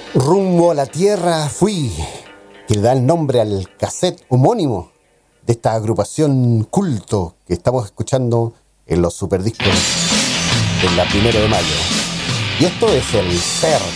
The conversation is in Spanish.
Rumbo a la Tierra fui, que le da el nombre al cassette homónimo de esta agrupación culto que estamos escuchando en los superdiscos de la 1 de mayo. Y esto es el Ser